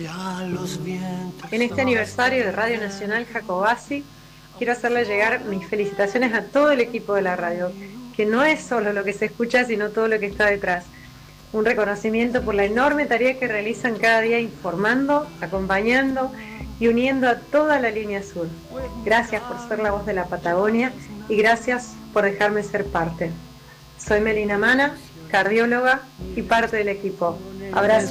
En este aniversario de Radio Nacional Jacobasi, quiero hacerle llegar mis felicitaciones a todo el equipo de la radio, que no es solo lo que se escucha, sino todo lo que está detrás. Un reconocimiento por la enorme tarea que realizan cada día informando, acompañando y uniendo a toda la línea sur. Gracias por ser la voz de la Patagonia y gracias por dejarme ser parte. Soy Melina Mana, cardióloga y parte del equipo. Abrazo.